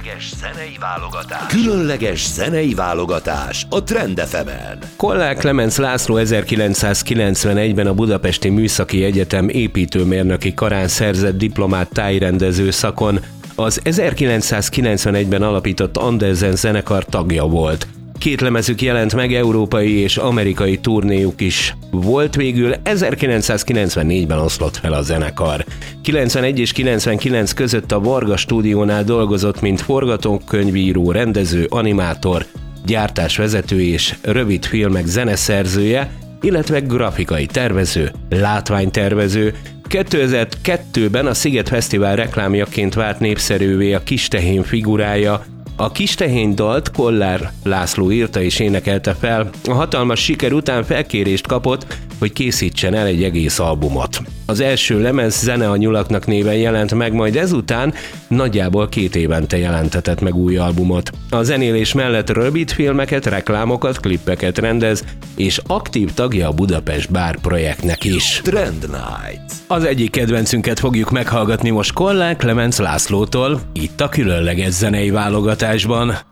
Zenei válogatás. Különleges zenei válogatás a Trend FM-en. Kollár Klemenc László 1991-ben a Budapesti Műszaki Egyetem építőmérnöki karán szerzett diplomát tájrendező szakon, az 1991-ben alapított Andersen zenekar tagja volt. 2 lemezük jelent meg, európai és amerikai turnéjuk is volt, végül 1994-ben oszlott fel a zenekar. 91 és 99 között a Varga stúdiónál dolgozott, mint forgatókönyvíró, rendező, animátor, gyártásvezető és rövidfilmek zeneszerzője, illetve grafikai tervező, látványtervező. 2002-ben a Sziget Fesztivál reklámjaként vált népszerűvé a Kistehén figurája. A Kistehén dalt Kollár László írta és énekelte fel. A hatalmas siker után felkérést kapott, hogy készítsen el egy egész albumot. Az első lemez Zene a nyulaknak néven jelent meg, majd ezután nagyjából 2 évente jelentetett meg új albumot. A zenélés mellett rövidfilmeket, reklámokat, klippeket rendez, és aktív tagja a Budapest Bár projektnek is. Trend Night. Az egyik kedvencünket fogjuk meghallgatni most Kollár Klemenc Lászlótól, itt a különleges zenei válogatásban.